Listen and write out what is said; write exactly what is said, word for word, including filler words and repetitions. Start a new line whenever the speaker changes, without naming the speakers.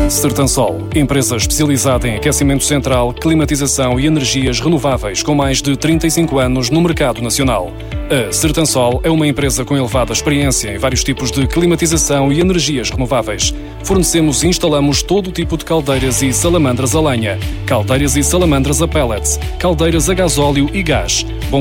Sertansol, empresa especializada em aquecimento central, climatização e energias renováveis com mais de trinta e cinco anos no mercado nacional. A Sertansol é uma empresa com elevada experiência em vários tipos de climatização e energias renováveis. Fornecemos e instalamos todo o tipo de caldeiras e salamandras a lenha, caldeiras e salamandras a pellets, caldeiras a gasóleo e gás,